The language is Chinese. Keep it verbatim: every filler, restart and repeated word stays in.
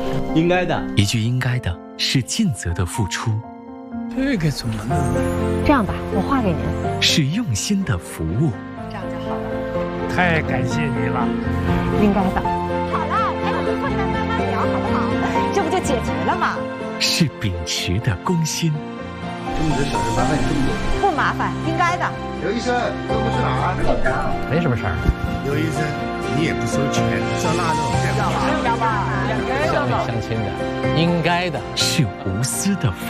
应该的。 一句应该的是尽责的付出， 这个怎么弄？ 这样吧，我画给您。 是用心的服务。 这样就好了。 太感谢你了。 应该的。好了，还有个困难慢慢聊，好不好？这不就解决了吗？ 是秉持的公心。 这么多小事麻烦你这么多。 不麻烦，应该的。 刘医生，这不是哪儿？ 没什么事儿。 刘医生，你也不收钱，烧腊肉还不相亲的，应该的， 是无私的。